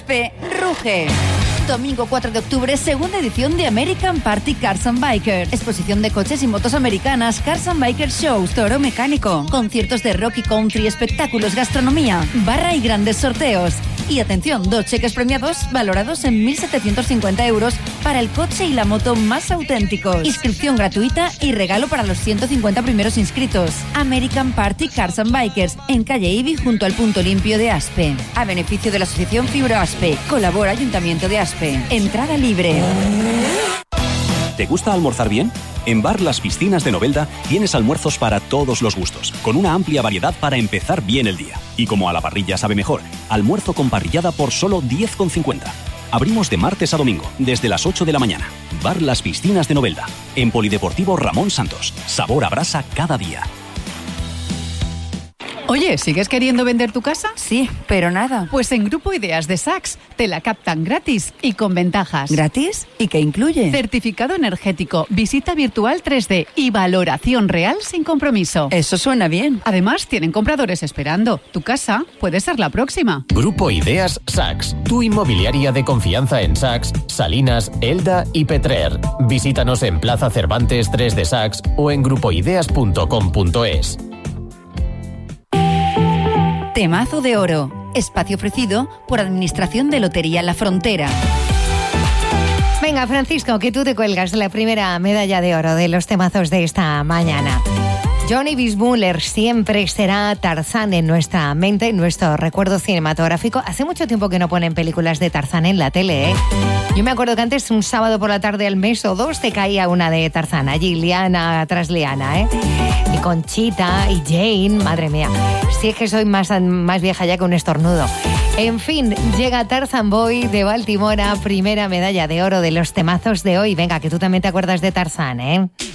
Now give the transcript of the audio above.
Aspe, ruge. Domingo 4 de octubre, segunda edición de American Party Cars and Bikers. Exposición de coches y motos americanas, Cars and Bikers Shows, toro mecánico, conciertos de rock y country, espectáculos, gastronomía, barra y grandes sorteos. Y atención, 2 cheques premiados valorados en 1.750 euros para el coche y la moto más auténticos. Inscripción gratuita y regalo para los 150 primeros inscritos. American Party Cars and Bikers, en calle Ibi, junto al punto limpio de Aspe. A beneficio de la asociación Fibro Aspe. Colabora Ayuntamiento de Aspe. Entrada libre. ¿Te gusta almorzar bien? En Bar Las Piscinas de Novelda tienes almuerzos para todos los gustos, con una amplia variedad para empezar bien el día. Y como a la parrilla sabe mejor, almuerzo con parrillada por solo 10,50. Abrimos de martes a domingo, desde las 8 de la mañana. Bar Las Piscinas de Novelda, en Polideportivo Ramón Santos. Sabor a brasa cada día. Oye, ¿sigues queriendo vender tu casa? Sí, pero nada. Pues en Grupo Ideas de Sachs te la captan gratis y con ventajas. ¿Gratis? ¿Y qué incluye? Certificado energético, visita virtual 3D y valoración real sin compromiso. Eso suena bien. Además, tienen compradores esperando. Tu casa puede ser la próxima. Grupo Ideas Sachs, tu inmobiliaria de confianza en Sachs, Salinas, Elda y Petrer. Visítanos en Plaza Cervantes 3 de Sachs o en grupoideas.com.es. Temazo de oro. Espacio ofrecido por Administración de Lotería La Frontera. Venga, Francisco, que tú te cuelgas la primera medalla de oro de los temazos de esta mañana. Johnny Weissmuller siempre será Tarzán en nuestra mente, en nuestro recuerdo cinematográfico. Hace mucho tiempo que no ponen películas de Tarzán en la tele, ¿eh? Yo me acuerdo que antes, un sábado por la tarde al mes o dos, te caía una de Tarzán. Allí, liana tras liana, ¿eh? Y Conchita y Jane, madre mía. Si es que soy más vieja ya que un estornudo. En fin, llega Tarzan Boy de Baltimora, primera medalla de oro de los temazos de hoy. Venga, que tú también te acuerdas de Tarzán, ¿eh?